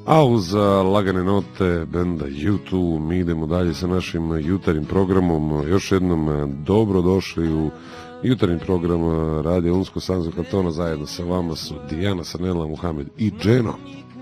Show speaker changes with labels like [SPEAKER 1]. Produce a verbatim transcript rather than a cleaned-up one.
[SPEAKER 1] A uz lagane note benda U dva mi idemo dalje sa našim jutarnjim programom. Još jednom dobro došli u jutarnji program Radio Unsko Sanzo Kantona. Zajedno sa vama su Dijana Sanela, Muhamed i Dženo.